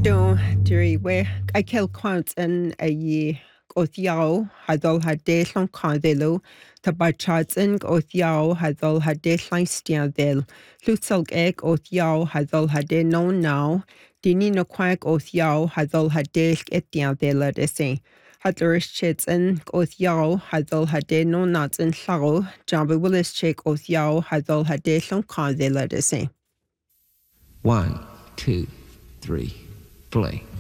Do duri we I kill quant in a ye oth yao hadol had deillon candelo ta bachats in oth yao hadol had deillin stiandel lutsalg egg oth yao hadol had de no now dini no quack oth yao hadol had deill etiandela de se Hadlerish chits in oth yao hadol had de no nuts in llao Jambi Willis chick oth yao hadol had deillon candela de se 1, 2, 3, play.